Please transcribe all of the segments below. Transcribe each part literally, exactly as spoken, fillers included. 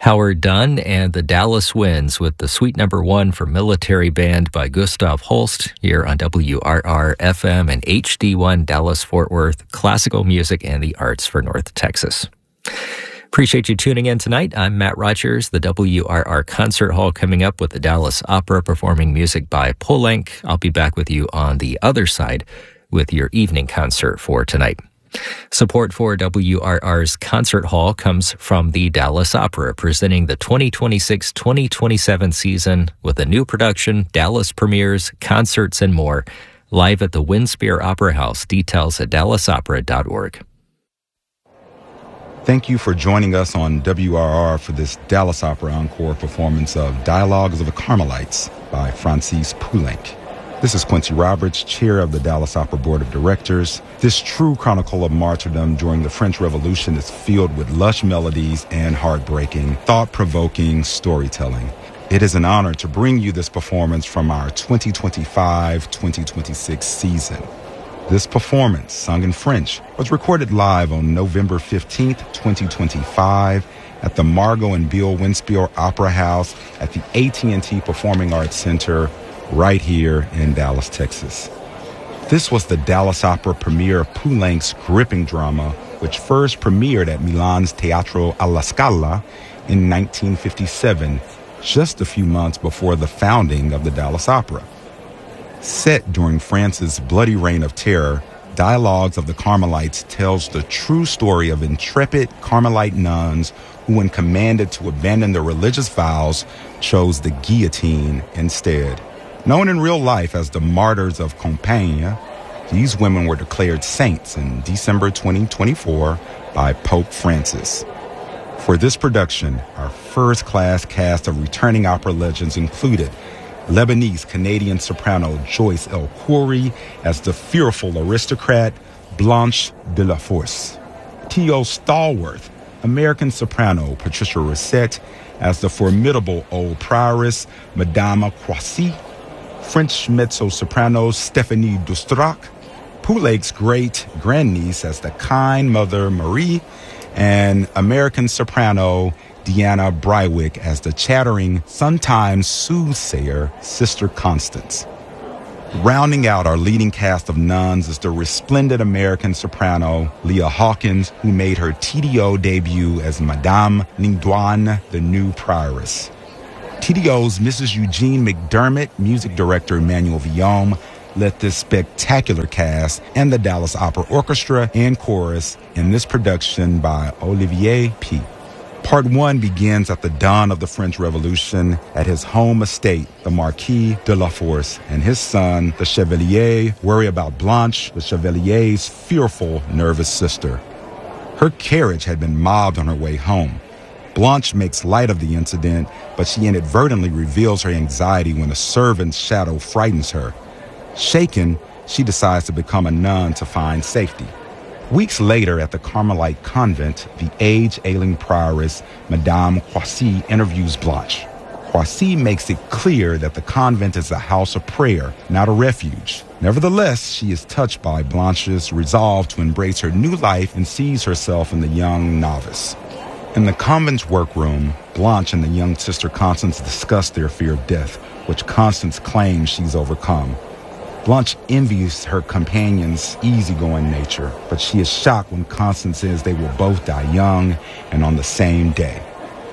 Howard Dunn and the Dallas Winds with the Suite Number One for Military Band by Gustav Holst here on W R R F M and H D one Dallas-Fort Worth, classical music and the arts for North Texas. Appreciate you tuning in tonight. I'm Matt Rogers. The W R R Concert Hall coming up with the Dallas Opera performing music by Poulenc. I'll be back with you on the other side with your evening concert for tonight. Support for W R R's Concert Hall comes from the Dallas Opera, presenting the twenty twenty-six twenty twenty-seven season with a new production, Dallas premieres, concerts, and more. Live at the Winspear Opera House. Details at dallas opera dot org. Thank you for joining us on W R R for this Dallas Opera Encore performance of Dialogues of the Carmelites by Francis Poulenc. This is Quincy Roberts, chair of the Dallas Opera Board of Directors. This true chronicle of martyrdom during the French Revolution is filled with lush melodies and heartbreaking, thought-provoking storytelling. It is an honor to bring you this performance from our twenty twenty-five twenty twenty-six season. This performance, sung in French, was recorded live on November fifteenth, twenty twenty-five at the Margot and Bill Winspear Opera House at the A T and T Performing Arts Center right here in Dallas, Texas. This was the Dallas Opera premiere of Poulenc's gripping drama, which first premiered at Milan's Teatro alla Scala in nineteen fifty-seven, just a few months before the founding of the Dallas Opera. Set during France's bloody reign of terror, Dialogues of the Carmelites tells the true story of intrepid Carmelite nuns who, when commanded to abandon their religious vows, chose the guillotine instead. Known in real life as the Martyrs of Compiègne, these women were declared saints in December twenty twenty-four by Pope Francis. For this production, our first-class cast of returning opera legends included Lebanese-Canadian soprano Joyce El Khoury as the fearful aristocrat Blanche de la Force, Theo Stallworth, American soprano Patricia Rosset as the formidable old prioress Madame Croissy, French mezzo-soprano Stéphanie Doustrac, Poulenc's great-grandniece as the kind mother Marie, and American soprano Deanna Brywick as the chattering, sometimes soothsayer, Sister Constance. Rounding out our leading cast of nuns is the resplendent American soprano Leah Hawkins, who made her T D O debut as Madame Lingduan, the new prioress. T D O's Missus Eugene McDermott, music director Emmanuel Villaume, led this spectacular cast and the Dallas Opera Orchestra and Chorus in this production by Olivier P. Part one begins at the dawn of the French Revolution at his home estate, the Marquis de la Force, and his son, the Chevalier, worry about Blanche, the Chevalier's fearful, nervous sister. Her carriage had been mobbed on her way home. Blanche makes light of the incident, but she inadvertently reveals her anxiety when a servant's shadow frightens her. Shaken, she decides to become a nun to find safety. Weeks later, at the Carmelite convent, the age-ailing prioress, Madame Croissy, interviews Blanche. Croissy makes it clear that the convent is a house of prayer, not a refuge. Nevertheless, she is touched by Blanche's resolve to embrace her new life and sees herself in the young novice. In the convent's workroom, Blanche and the young sister Constance discuss their fear of death, which Constance claims she's overcome. Blanche envies her companion's easygoing nature, but she is shocked when Constance says they will both die young and on the same day.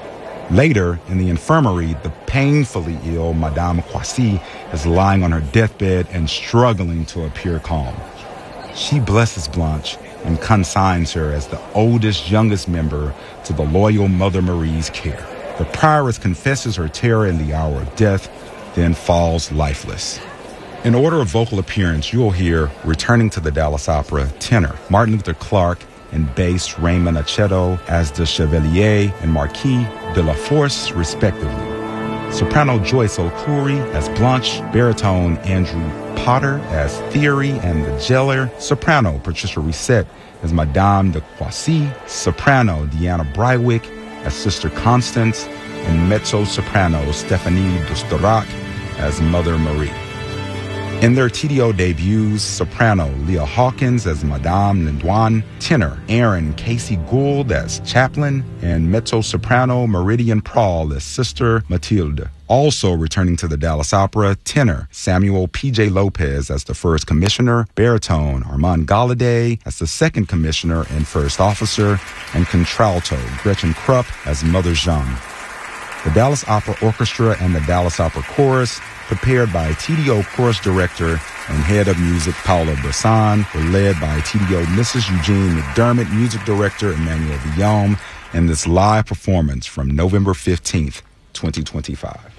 Later, in the infirmary, the painfully ill Madame Croissy is lying on her deathbed and struggling to appear calm. She blesses Blanche and consigns her as the oldest, youngest member to the loyal Mother Marie's care. The prioress confesses her terror in the hour of death, then falls lifeless. In order of vocal appearance, you'll hear, returning to the Dallas Opera, tenor Martin Luther Clark and bass Raymond Aceto as the Chevalier and Marquis de la Force, respectively. Soprano Joyce El Khoury as Blanche, baritone Andrew Potter as Theory and the Jailer, soprano Patricia Rosset as Madame de Croissy, soprano Deanna Brywick as Sister Constance, and mezzo-soprano Stéphanie Doustrac as Mother Marie. In their T D O debuts, soprano Leah Hawkins as Madame Lindwan, tenor Aaron Casey Gould as Chaplain, and mezzo-soprano Meridian Prawl as Sister Matilde. Also returning to the Dallas Opera, tenor Samuel P J Lopez as the first commissioner, baritone Armand Galladay as the second commissioner and first officer, and contralto Gretchen Krupp as Mother Jeanne. The Dallas Opera Orchestra and the Dallas Opera Chorus, prepared by T D O Chorus Director and Head of Music Paula Brisson, were led by T D O Missus Eugene McDermott, Music Director Emmanuel Villaume, in this live performance from November fifteenth, twenty twenty-five.